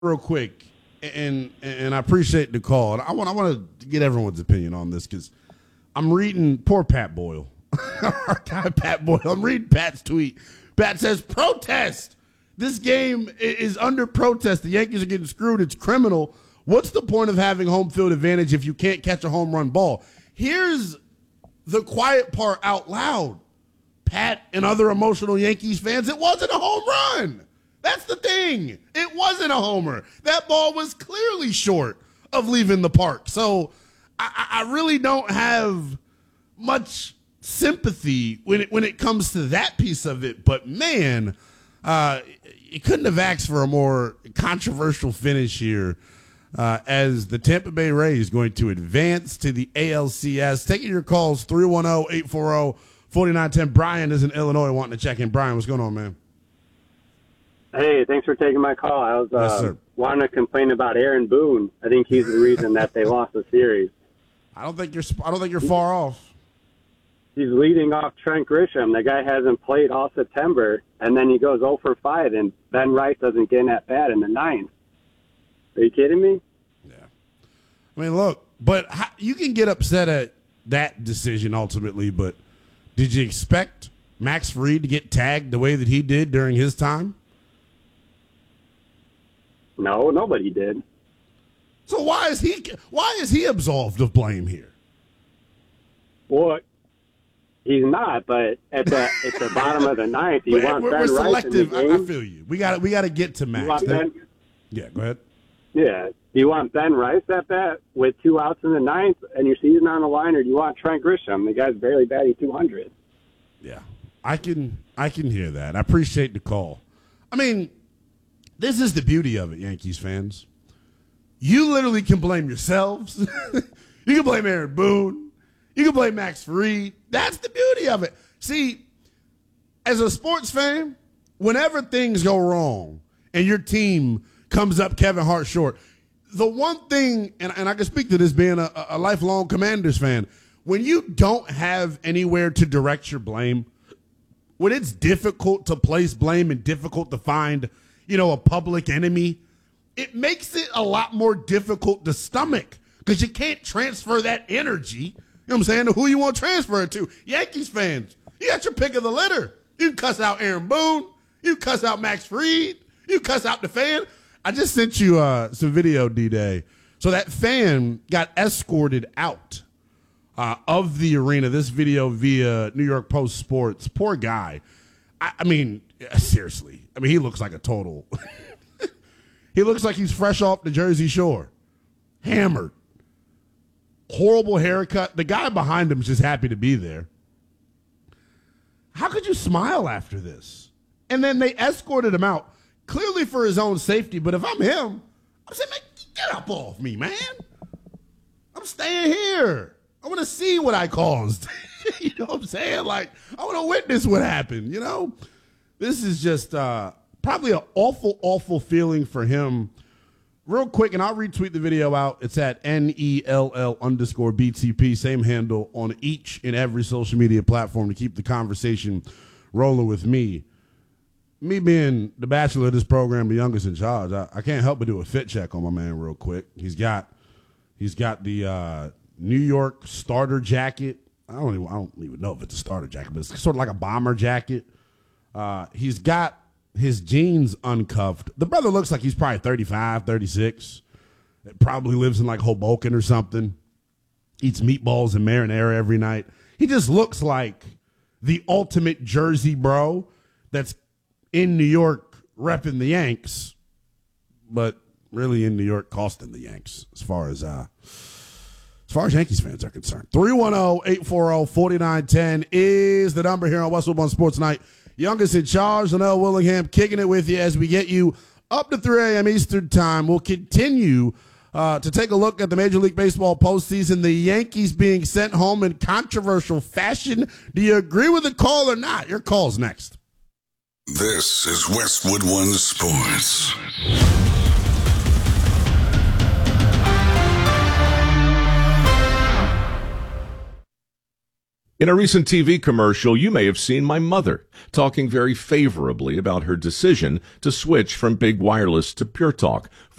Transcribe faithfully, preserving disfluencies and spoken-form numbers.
real quick, and and I appreciate the call. I want I want to get everyone's opinion on this because I'm reading poor Pat Boyle, our guy Pat Boyle. I'm reading Pat's tweet. Pat says, "Protest. This game is under protest. The Yankees are getting screwed. It's criminal. What's the point of having home field advantage if you can't catch a home run ball?" Here's the quiet part out loud. Pat and other emotional Yankees fans, it wasn't a home run. That's the thing. It wasn't a homer. That ball was clearly short of leaving the park. So I, I really don't have much sympathy when it, when it comes to that piece of it. But, man, uh, you couldn't have asked for a more controversial finish here uh, as the Tampa Bay Rays going to advance to the A L C S. Taking your calls, three one zero, eight four zero, four nine one zero. Brian is in Illinois wanting to check in. Brian, what's going on, man? Hey, thanks for taking my call. I was uh, yes, wanting to complain about Aaron Boone. I think he's the reason that they lost the series. I don't think you're. I don't think you're far off. He's leading off Trent Grisham. The guy hasn't played all September, and then he goes zero for five, and Ben Rice doesn't get at bat in the ninth. Are you kidding me? Yeah. I mean, look, but how, you can get upset at that decision ultimately, but did you expect Max Fried to get tagged the way that he did during his time? No, nobody did. So why is he why is he absolved of blame here? Well, he's not. But at the at the bottom of the ninth, you want we're, Ben we're Rice selective. in the game. I, I feel you. We got we got to get to Max. You want Ben, yeah, go ahead. yeah. Do you want Ben Rice at bat with two outs in the ninth and your season on the line, or do you want Trent Grisham? The guy's barely batting two hundred. Yeah, I can I can hear that. I appreciate the call. I mean, this is the beauty of it, Yankees fans. You literally can blame yourselves. You can blame Aaron Boone. You can blame Max Fried. That's the beauty of it. See, as a sports fan, whenever things go wrong and your team comes up Kevin Hart short, the one thing, and, and I can speak to this being a, a lifelong Commanders fan, when you don't have anywhere to direct your blame, when it's difficult to place blame and difficult to find, you know, a public enemy, it makes it a lot more difficult to stomach because you can't transfer that energy, you know what I'm saying, to who you want to transfer it to. Yankees fans, you got your pick of the litter. You can cuss out Aaron Boone. You can cuss out Max Fried. You can cuss out the fan. I just sent you uh, some video, D-Day. So that fan got escorted out uh, of the arena. This video via New York Post Sports. Poor guy. I, I mean, seriously. I mean, he looks like a total – he looks like he's fresh off the Jersey Shore. Hammered. Horrible haircut. The guy behind him is just happy to be there. How could you smile after this? And then they escorted him out, clearly for his own safety. But if I'm him, I'm saying, man, get up off me, man. I'm staying here. I want to see what I caused. You know what I'm saying? Like, I want to witness what happened, you know? This is just uh, probably an awful, awful feeling for him. Real quick, and I'll retweet the video out. It's at N E L L underscore B T P, same handle on each and every social media platform to keep the conversation rolling with me. Me being the bachelor of this program, the youngest in charge, I, I can't help but do a fit check on my man real quick. He's got he's got the uh, New York starter jacket. I don't even I don't even know if it's a starter jacket, but it's sort of like a bomber jacket. Uh, he's got his jeans uncuffed. The brother looks like he's probably thirty-five, thirty-six. Probably lives in like Hoboken or something. Eats meatballs and marinara every night. He just looks like the ultimate Jersey bro that's in New York repping the Yanks, but really in New York costing the Yanks as far as uh, as far as Yankees fans are concerned. three one zero, eight four zero, four nine one zero is the number here on Westwood One Sports Night. Youngest in charge, Linnell Willingham, kicking it with you as we get you up to three a.m. Eastern time. We'll continue uh, to take a look at the Major League Baseball postseason, the Yankees being sent home in controversial fashion. Do you agree with the call or not? Your call's next. This is Westwood One Sports. In a recent T V commercial, you may have seen my mother talking very favorably about her decision to switch from big wireless to Pure Talk.